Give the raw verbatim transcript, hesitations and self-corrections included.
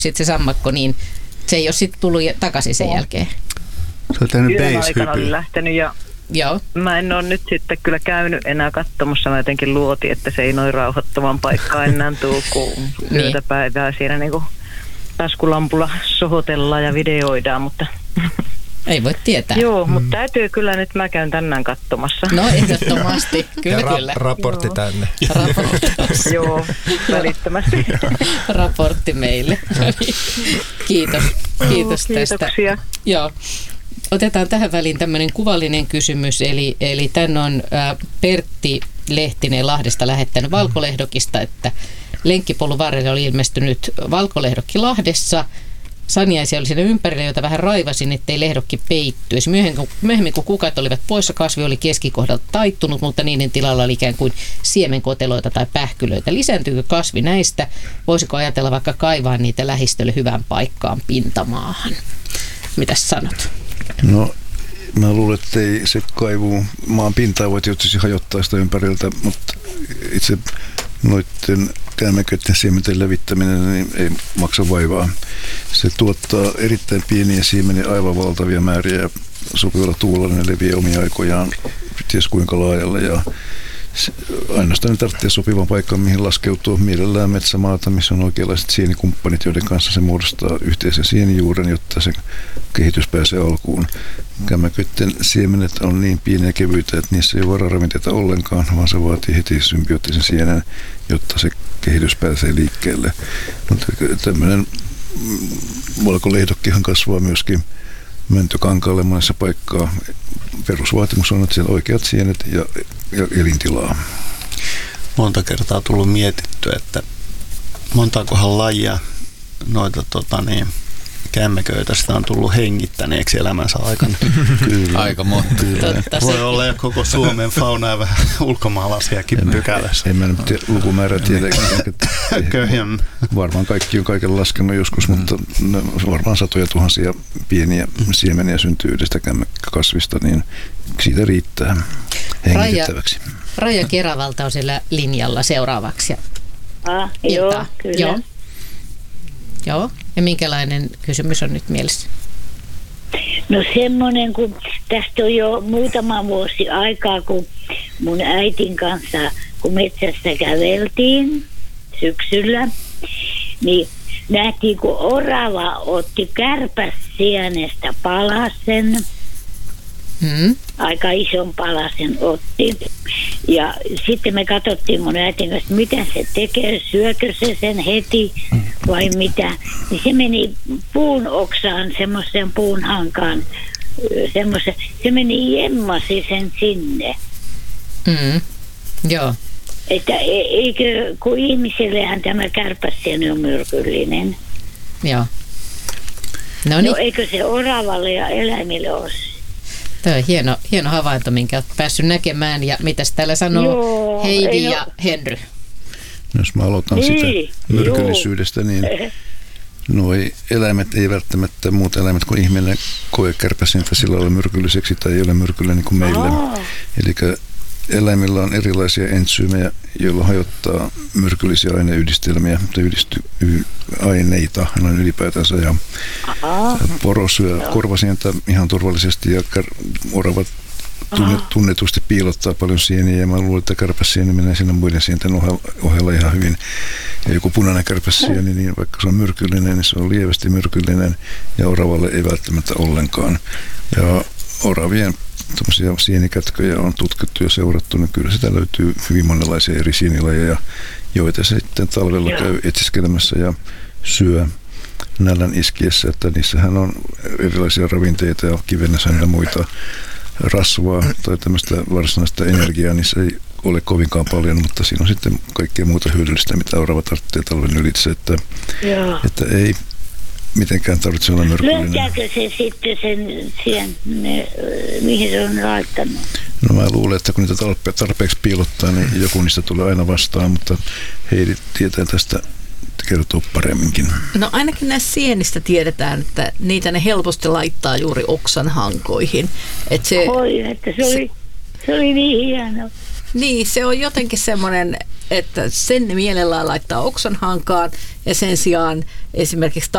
sitten se sammakko, niin se ei ole sitten tullut takaisin sen jälkeen. Se on tehnyt Yhden aikana base-hypyn. oli lähtenyt ja Joo. mä en ole nyt sitten kyllä käynyt enää katsomassa. Mä jotenkin luotin, että se ei noin rauhoittavan paikkaa enää tuu, kun yötä päivää siinä niinku taskulampulla sohotellaan ja videoidaan, mutta Ei voi tietää. joo, mutta täytyy kyllä nyt, mä käyn tänään katsomassa. No ehdottomasti, kyllä ja ra- kyllä. raportti Joo. tänne. Raportti. Joo, välittömästi. Raportti meille. Kiitos. Kiitos tästä. Kiitoksia. Joo. Otetaan tähän väliin tämmöinen kuvallinen kysymys, eli, eli tänne on ä, Pertti Lehtinen Lahdesta lähettänyt valkolehdokista, että lenkkipolun varrelle oli ilmestynyt valkolehdokki Lahdessa. Saniaisia oli siinä ympärillä, jota vähän raivasin, ettei lehdokki peittyisi. Myöhemmin, myöhemmin kun kukat olivat poissa, kasvi oli keskikohdalta taittunut, mutta niiden tilalla oli ikään kuin siemenkoteloita tai pähkylöitä. Lisääntyykö kasvi näistä? Voisiko ajatella vaikka kaivaa niitä lähistölle hyvään paikkaan pintamaahan? Mitäs sanot? No, mä luulen, että ei se kaivu maan pintaa voi tietysti hajottaa sitä ympäriltä, mutta itse noiden käämäköiden siementen levittäminen niin ei maksa vaivaa. Se tuottaa erittäin pieniä siemeniä, aivan valtavia määriä ja sopivalla tuulella ne leviää omia aikojaan ties kuinka laajalle ja ainoastaan ne tarvitsee sopivan paikan, mihin laskeutua mielellään metsämaata, missä on oikeanlaiset sienikumppanit, joiden kanssa se muodostaa yhteisen sienijuuren, jotta se kehitys pääsee alkuun. Kämmäköiden siemenet on niin pieniä ja kevyitä, että niissä ei ole vararavinteita ollenkaan, vaan se vaatii heti symbioottisen sienen, jotta se kehitys pääsee liikkeelle. Mutta tämmöinen valkolehdokkihan kasvaa myöskin mäntykankaalle monessa paikkaa. Perusvaatimus on, että siellä on oikeat sienet ja, ja elintilaa. Monta kertaa tullut mietitty, että montaakohan lajia noita tota niin, kämmeköitä sitä on tullut hengittäneeksi elämänsä aikana. Kyllä. Aika monta. Voi olla ja koko Suomen fauna ja vähän ulkomaalaisiakin pykälässä. En mä nyt tie, lukumäärää tiedä. Köhjän. Varmaan kaikki on kaiken laskenut joskus, mm. mutta no, varmaan satoja tuhansia pieniä siemeniä syntyy yhdestä kämmäkkäkasvista, niin siitä riittää hengitettäväksi. Raija, Raija Keravalta on siellä linjalla seuraavaksi. Ah, joo, kyllä. Joo. Joo. Ja minkälainen kysymys on nyt mielessä? No semmoinen, kun tästä on jo muutama vuosi aikaa, kun mun äitin kanssa, kun metsästä käveltiin syksyllä, niin nähtiin, kun orava otti kärpäsienestä palasen, Hmm. aika ison palasen otti. Ja sitten me katsottiin mun äitin kanssa, miten se tekee, syökö se sen heti vai mitä. Niin se meni puun oksaan, semmoisen puun hankaan, semmoisen, se meni jemmasi sen sinne. Hmm. Joo. Että eikö, kun ihmisillehän tämä kärpäsieni on myrkyllinen. Joo. No niin. No eikö se oravalle ja eläimille ole? Tämä on hieno, hieno havainto, minkä olet päässyt näkemään. Ja mitäs täällä sanoo Joo, Heidi no, ja Henry? Jos mä aloitan niin, sitä myrkyllisyydestä, niin nuo eläimet ei välttämättä, muut eläimet kuin ihminen koe kärpäsintä sillä lailla myrkylliseksi tai ei ole myrkyllinen niin kuin meille. Eli eläimillä on erilaisia entsyymejä, joilla hajottaa myrkyllisiä aineyhdistelmiä tai yhdistysaineita noin ylipäätänsä. Ja poro syö korvasientä ihan turvallisesti ja oravat tunnetusti piilottaa paljon sieniä ja mä luulen, että kärpäsieni menee siinä muiden sienten ohella ihan hyvin. Ja joku punainen kärpäsieni, niin vaikka se on myrkyllinen, niin se on lievästi myrkyllinen ja oravalle ei välttämättä ollenkaan. Ja oravien tämmöisiä sienikätköjä on tutkittu ja seurattu, niin kyllä sitä löytyy hyvin monenlaisia eri sienilajeja, joita se sitten talvella käy etsiskelemässä ja syö nälän iskiessä, että niissähän on erilaisia ravinteita ja kivennässä ja muita rasvaa tai tämmöistä varsinaista energiaa, niissä ei ole kovinkaan paljon, mutta siinä on sitten kaikkea muuta hyödyllistä, mitä orava tarvitsee talven ylitse, että, että ei mitenkään tarvitse olla myrkyllinen. Löytääkö se sitten sen siihen, ne, mihin se on laittanut? No mä luulen, että kun niitä tarpeeksi piilottaa, niin joku niistä tulee aina vastaan, mutta Heidi tietää tästä kertoo paremminkin. No ainakin näistä sienistä tiedetään, että niitä ne helposti laittaa juuri oksan hankoihin. Et se, Oi, että se oli, se oli niin hieno. Niin, se on jotenkin semmoinen, että sen ne mielellään laittaa oksan hankaan ja sen sijaan esimerkiksi